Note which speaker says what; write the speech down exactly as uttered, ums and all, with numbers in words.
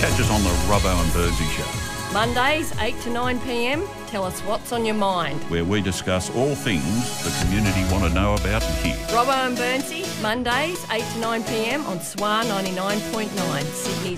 Speaker 1: Catch us on the Robbo and Birdsey Show,
Speaker 2: Mondays, eight to nine p m. Tell us what's on your mind.
Speaker 1: where we discuss all things the community want to know about and hear.
Speaker 2: Robbo and Burnsy, Mondays, eight to nine p m on S W A ninety-nine point nine, Sydney's